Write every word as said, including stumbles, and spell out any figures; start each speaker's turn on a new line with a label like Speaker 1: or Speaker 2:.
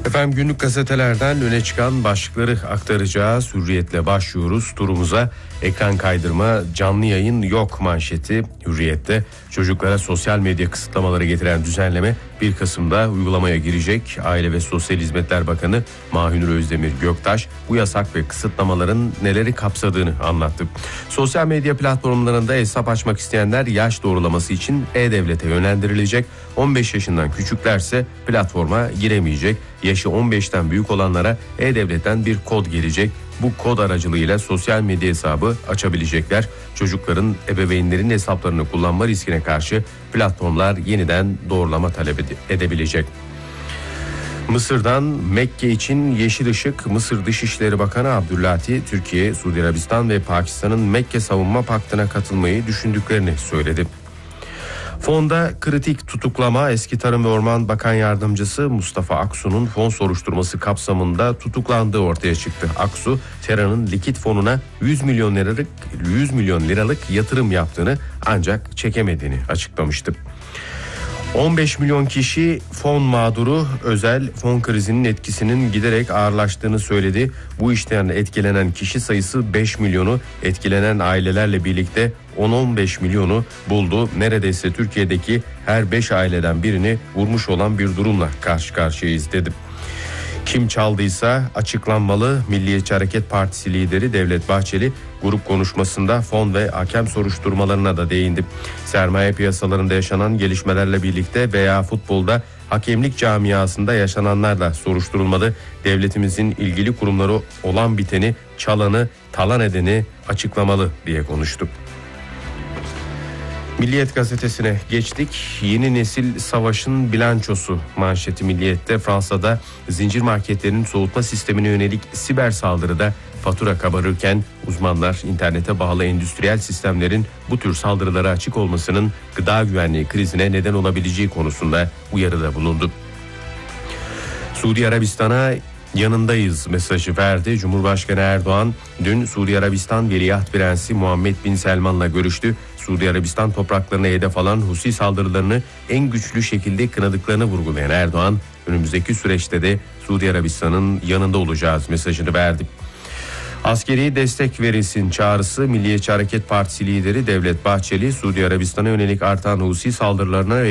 Speaker 1: Efendim günlük gazetelerden öne çıkan başlıkları aktaracağız. Hürriyetle başlıyoruz turumuza. Ekran kaydırma, canlı yayın yok manşeti Hürriyet'te. Çocuklara sosyal medya kısıtlamaları getiren düzenleme bir Kasım'da uygulamaya girecek. Aile ve Sosyal Hizmetler Bakanı Mahir Özdemir Göktaş bu yasak ve kısıtlamaların neleri kapsadığını anlattı. Sosyal medya platformlarında hesap açmak isteyenler yaş doğrulaması için E-Devlet'e yönlendirilecek. on beş yaşından küçüklerse platforma giremeyecek. Yaşı on beşten büyük olanlara E-Devlet'ten bir kod gelecek. Bu kod aracılığıyla sosyal medya hesabı açabilecekler. Çocukların ebeveynlerin hesaplarını kullanma riskine karşı platformlar yeniden doğrulama talep edebilecek. Mısır'dan Mekke için yeşil ışık. Mısır Dışişleri Bakanı Abdülati, Türkiye, Suudi Arabistan ve Pakistan'ın Mekke Savunma Paktı'na katılmayı düşündüklerini söyledi. Fonda kritik tutuklama. Eski Tarım ve Orman Bakan Yardımcısı Mustafa Aksu'nun fon soruşturması kapsamında tutuklandığı ortaya çıktı. Aksu, Tera'nın likit fonuna yüz milyon liralık yüz milyon liralık yatırım yaptığını ancak çekemediğini açıklamıştı. on beş milyon kişi fon mağduru. Özel fon krizinin etkisinin giderek ağırlaştığını söyledi. Bu işten etkilenen kişi sayısı beş milyonu, etkilenen ailelerle birlikte on on beş milyonu buldu. Neredeyse Türkiye'deki her beş aileden birini vurmuş olan bir durumla karşı karşıyayız dedi. Kim çaldıysa açıklanmalı. Milliyetçi Hareket Partisi lideri Devlet Bahçeli grup konuşmasında fon ve hakem soruşturmalarına da değindi. Sermaye piyasalarında yaşanan gelişmelerle birlikte veya futbolda hakemlik camiasında yaşananlarla soruşturulmalı. Devletimizin ilgili kurumları olan biteni, çalanı, talan edeni açıklamalı diye konuştu. Milliyet gazetesine geçtik. Yeni nesil savaşın bilançosu manşeti Milliyet'te. Fransa'da zincir marketlerin soğutma sistemine yönelik siber saldırıda fatura kabarırken uzmanlar internete bağlı endüstriyel sistemlerin bu tür saldırılara açık olmasının gıda güvenliği krizine neden olabileceği konusunda uyarıda bulundu. Suudi Arabistan'a yanındayız mesajı verdi. Cumhurbaşkanı Erdoğan dün Suudi Arabistan Veliaht Prensi Muhammed Bin Selman'la görüştü. Suudi Arabistan topraklarına hedef alan Husi saldırılarını en güçlü şekilde kınadıklarını vurgulayan Erdoğan, önümüzdeki süreçte de Suudi Arabistan'ın yanında olacağız mesajını verdi. Askeri destek verilsin çağrısı. Milliyetçi Hareket Partisi lideri Devlet Bahçeli, Suudi Arabistan'a yönelik artan Husi saldırılarına